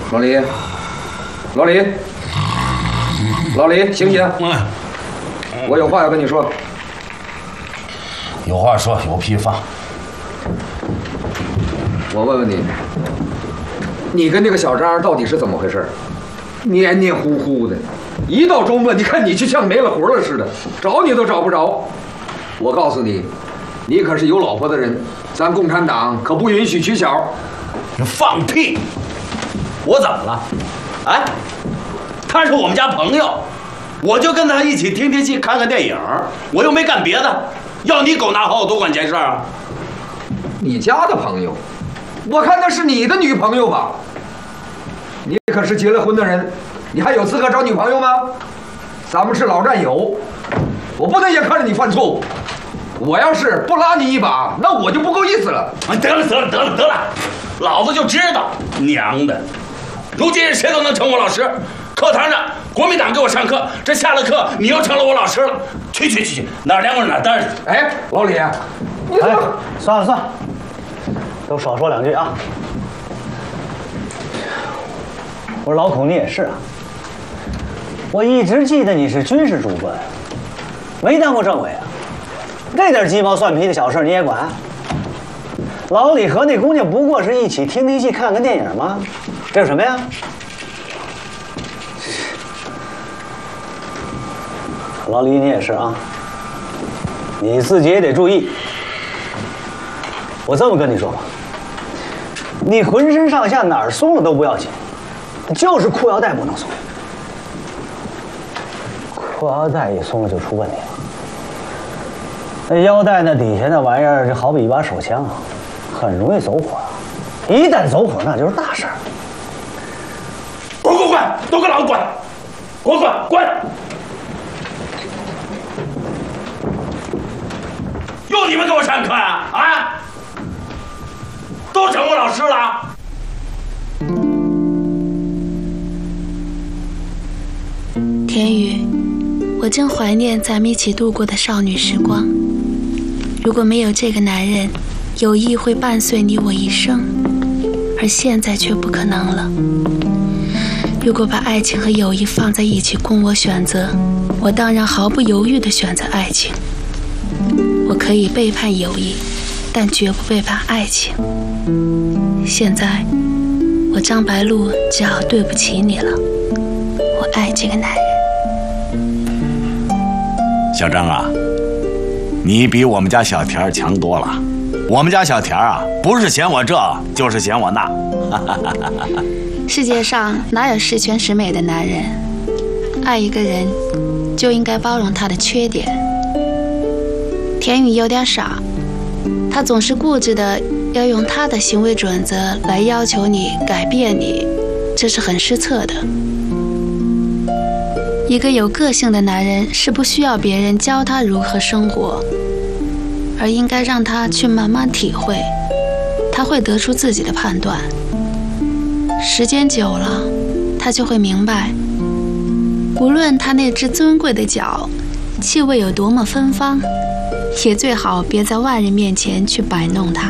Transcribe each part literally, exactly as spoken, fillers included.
老李，老李，老李，醒醒！ 嗯， 我有话要跟你说。 有话说，有屁放。 我问问你，你跟这个小张到底是怎么回事？黏黏糊糊的，一到周末，你看你就像没了活了似的，找你都找不着。我告诉你，你可是有老婆的人，咱共产党可不允许娶小。 你放屁！我怎么了？哎，他是我们家朋友，我就跟他一起听听戏，看看电影，我又没干别的，要你狗拿好多管闲事啊？ 你家的朋友，我看那是你的女朋友吧？你可是结了婚的人，你还有资格找女朋友吗？咱们是老战友，我不能眼看着你犯错误。我要是不拉你一把，那我就不够意思了。 哎，得了得了得了得了，老子就知道，娘的！如今谁都能成我老师。课堂上国民党给我上课，这下了课你又成了我老师了。去去去去，哪儿凉快哪儿待着。 哎，老李，你哎，算了算了，都少说两句啊。我说老孔，你也是啊。我一直记得你是军事主官，没当过政委啊。这点鸡毛蒜皮的小事你也管？老李和那姑娘不过是一起听听戏、看看电影吗？这是什么呀？老李，你也是啊，你自己也得注意。我这么跟你说吧，你浑身上下哪儿松了都不要紧，就是裤腰带不能松。裤腰带一松了就出问题了。那腰带那底下那玩意儿就好比一把手枪啊，很容易走火。一旦走火，那就是大事儿。 滚滚滚，都给老子滚！滚滚滚！又你们给我上课呀？啊！都成我老师了。 田雨，我真怀念咱们一起度过的少女时光。如果没有这个男人，友谊会伴随你我一生，而现在却不可能了。如果把爱情和友谊放在一起供我选择，我当然毫不犹豫地选择爱情。我可以背叛友谊，但绝不背叛爱情。现在，我张白露只好对不起你了。我爱这个男人。 小张啊，你比我们家小田强多了。我们家小田啊，不是嫌我这，就是嫌我那。 世界上哪有十全十美的男人？爱一个人，就应该包容他的缺点。田雨有点傻，他总是固执的要用他的行为准则来要求你改变你，这是很失策的。一个有个性的男人是不需要别人教他如何生活，而应该让他去慢慢体会，他会得出自己的判断。时间久了，他就会明白，无论他那只尊贵的脚气味有多么芬芳，也最好别在外人面前去摆弄它，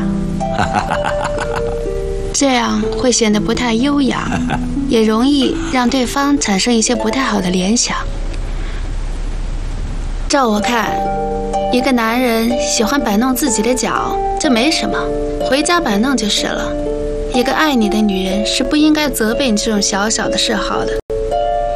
这样会显得不太优雅，也容易让对方产生一些不太好的联想。照我看，一个男人喜欢摆弄自己的脚，这没什么，回家摆弄就是了。一个爱你的女人是不应该责备你这种小小的嗜好的。